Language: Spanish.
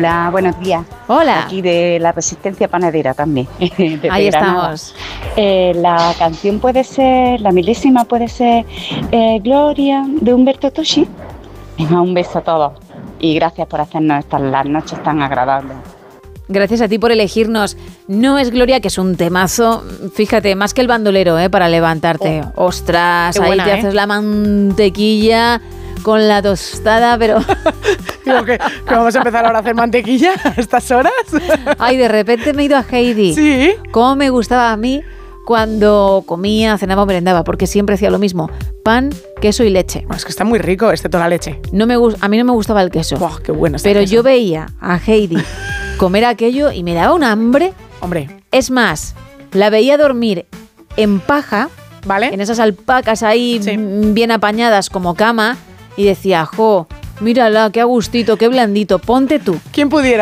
Hola, buenos días. Hola. Aquí de la Resistencia Panadera también. Ahí estamos. La canción puede ser, la milésima puede ser Gloria de Humberto Tocci. Venga, un beso a todos y gracias por hacernos las noches tan agradables. Gracias a ti por elegirnos. No es Gloria, que es un temazo, fíjate, más que el bandolero, para levantarte. Ostras, ahí te haces la mantequilla con la tostada, pero... Digo que vamos a empezar ahora a hacer mantequilla a estas horas. Ay, de repente me he ido a Heidi. Sí. Cómo me gustaba a mí cuando comía, cenaba o merendaba, porque siempre hacía lo mismo. Pan, queso y leche. Bueno, es que está muy rico, excepto la leche. A mí no me gustaba el queso. ¡Wow, qué bueno está Pero el queso! Yo veía a Heidi comer aquello y me daba un hambre. Hombre. Es más, la veía dormir en paja, ¿vale? En esas alpacas ahí bien apañadas como cama, y decía, jo, mírala, qué a gustito, qué blandito, ponte tú. ¿Quién pudiera?